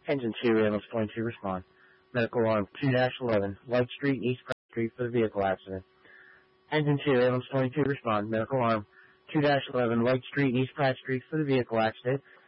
Engine 2, ambulance 22, respond. Medical alarm 2-11, White Street, East Pratt Street for the vehicle accident. Engine 2, ambulance 22, respond. Medical alarm 2-11, White Street, East Pratt Street for the vehicle accident.